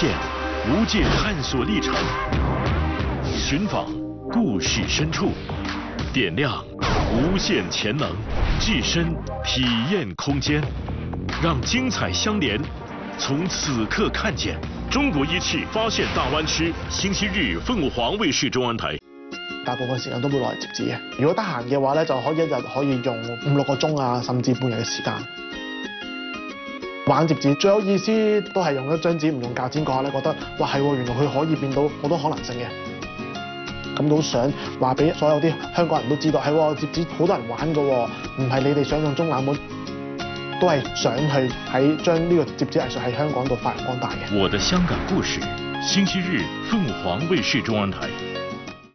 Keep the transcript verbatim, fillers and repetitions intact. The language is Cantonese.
现无界探索历程，寻访故事深处，点亮无限潜能，置身体验空间，让精彩相连，从此刻看見。中國一次發現大灣區，星期日鳳凰衛視中文台。 大部分時間都會攞嚟摺紙嘅。如果得閒嘅話咧，就可以一日可以用五六個鐘啊，甚至半日嘅時間。玩摺紙最有意思都係用一張紙唔用鉸剪嗰下咧，覺得哇係喎，原來佢可以變到好多可能性嘅。咁都想話俾所有啲香港人都知道，係喎，摺紙好多人玩㗎喎，唔係你哋想象中冷門。都係想去喺將呢個摺紙藝術喺香港度發揚光大嘅。 我的香港故事，星期日鳳凰衛視中文台。